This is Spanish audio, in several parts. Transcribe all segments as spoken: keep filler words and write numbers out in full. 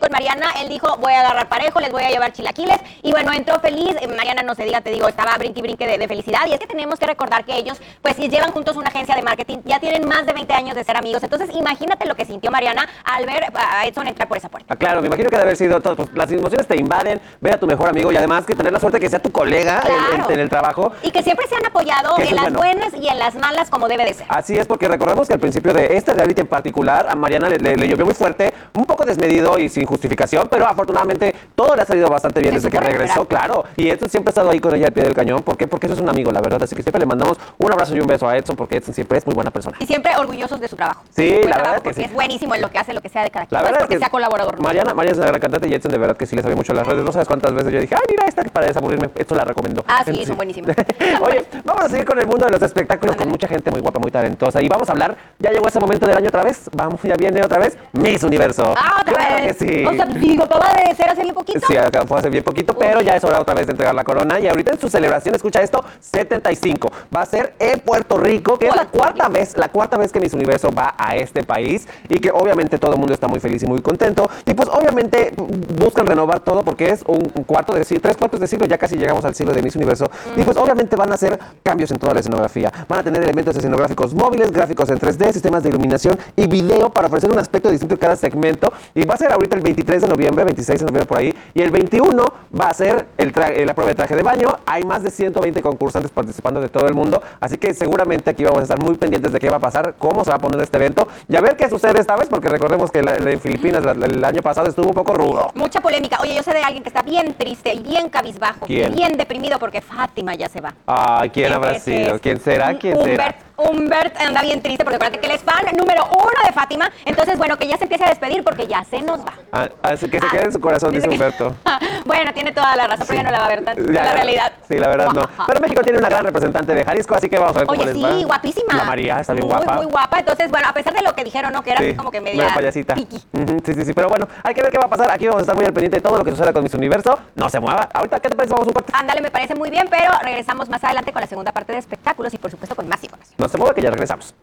con Mariana, él dijo, voy a agarrar parejo, les voy a llevar chilaquiles, y bueno, entró feliz. Mariana, no se diga, te digo, estaba brinque y brinque de, de felicidad, y es que tenemos que recordar que ellos, pues, llevan juntos una agencia de marketing, ya tienen más de veinte años de ser amigos, entonces imagínate lo que sintió Mariana al ver a Edson entrar por esa puerta. Ah, claro, me imagino que debe haber sido todo, pues, las emociones te invaden, ver a tu mejor amigo y además que tener la suerte que sea tu colega claro. en, en, en el trabajo. Y que siempre se han apoyado en las bueno. buenas y en las malas como debe de ser. Así es, porque recordemos que al principio de este reality en particular, a Mariana le, le, le llovió muy fuerte, un poco desmedido y sin justificación, pero afortunadamente todo le ha salido bastante bien desde que regresó, recuperar. claro. Y Edson siempre ha estado ahí con ella al pie del cañón. ¿Por qué? Porque eso es un amigo, la verdad. Así que siempre le mandamos un abrazo y un beso a Edson, porque Edson siempre es muy buena persona. Y siempre orgullosos de su trabajo. Sí, la verdad que sí. Es buenísimo en lo que hace, lo que sea de cada quien. La verdad es porque es que sea colaborador. Mariana, Mariana es una gran cantante y Edson de verdad que sí le sabe mucho a las redes. No sabes cuántas veces yo dije, ay, mira esta que para desaburrirme, esto la recomiendo. Ah, sí, sí. Son buenísimas. Oye, vamos a seguir con el mundo de los espectáculos Ándale. con mucha gente muy guapa, muy talentosa. Y vamos a hablar, ya llegó ese momento del año otra vez. Vamos, ya viene otra vez Miss Universo. Ah, otra claro vez. Que sí. O sea, digo, acaba de ser hace bien poquito. Sí, fue hace bien poquito, Uy. pero ya es hora otra vez de entregar la corona. Y ahorita en su celebración, escucha esto, setenta y cinco. Va a ser en Puerto Rico, que es la cuarta vez, la cuarta vez que Miss Universo va a este país. Y que obviamente todo el mundo está muy feliz y muy contento. Y pues obviamente buscan renovar todo porque es un cuarto de siglo, tres cuartos de siglo, ya casi llegamos al siglo de Miss Universo. Mm. Y pues obviamente van a hacer cambios en toda la escenografía. Van a tener elementos escenográficos móviles, gráficos en tres D, sistemas de iluminación y video para ofrecer un aspecto distinto en cada segmento. Y va a ser ahorita el veintitrés de noviembre, veintiséis de noviembre por ahí. Y el veintiuno va a ser el la prueba de traje de baño. Hay más de ciento veinte concursantes participando de todo el mundo. Así que seguramente aquí vamos a estar muy pendientes de qué va a pasar, cómo se va a poner este evento y a ver qué sucede esta vez, porque recordemos que la, la, en Filipinas la, la, el año pasado estuvo un poco rudo. Mucha polémica. Oye, yo sé de alguien que está bien triste y bien cabizbajo, ¿Quién? bien deprimido porque Fátima ya se va. Ay, ¿quién habrá sido? ¿Quién será? ¿Quién será? Humbert, Humbert anda bien triste porque acuérdate que él es fan número uno de Fátima. Entonces, bueno, que ya se empiece a despedir porque ya se nos va. Ah, así que se ah, quede en su corazón, dice Humberto. Bueno, tiene toda la razón, sí. pero ya no la va a ver tanto, ya, la realidad. Sí, la verdad no. Pero México tiene una gran representante de Jalisco, así que vamos a ver cómo Oye, les sí, va. sí, guapísima. La María está bien muy, guapa. Muy guapa. Entonces, bueno, a pesar de lo que dijeron, ¿no? Que era sí, así como que media payasita. Piqui. Uh-huh, sí, sí, sí. Pero bueno, hay que ver qué va a pasar. Aquí vamos a estar muy al pendiente de todo lo que suceda con Miss Universo. No se mueva. Ahorita, ¿qué te parece? Vamos a un corte. Ándale, me parece muy bien, pero regresamos más adelante con la segunda parte de espectáculos y, por supuesto, con más información. No se mueva, que ya regresamos.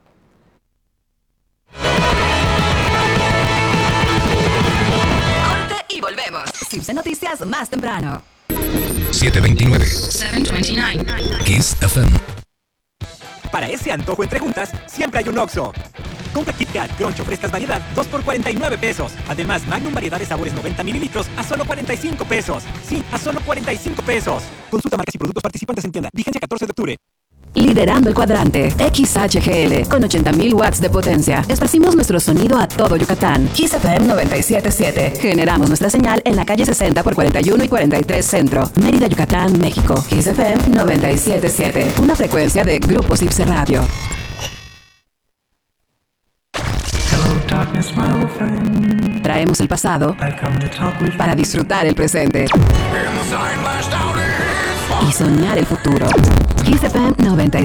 Corte y volvemos. Tipsy Noticias más temprano. siete veintinueve. siete veintinueve. Kiss F M. Para ese antojo entre juntas, siempre hay un Oxxo. Compra Kit Kat, Groncho, frescas variedad, dos por cuarenta y nueve pesos. Además, Magnum variedad de sabores noventa mililitros a solo cuarenta y cinco pesos. Sí, a solo cuarenta y cinco pesos. Consulta marcas y productos participantes en tienda. Vigencia catorce de octubre. Liderando el cuadrante, X H G L, con ochenta mil watts de potencia. Esparcimos nuestro sonido a todo Yucatán. Kiss F M noventa y siete punto siete. Generamos nuestra señal en la calle sesenta por cuarenta y uno y cuarenta y tres Centro, Mérida, Yucatán, México. Kiss F M noventa y siete punto siete. Una frecuencia de Grupo Cipse Radio. Traemos el pasado para disfrutar el presente y soñar el futuro. Kiss F M noventa y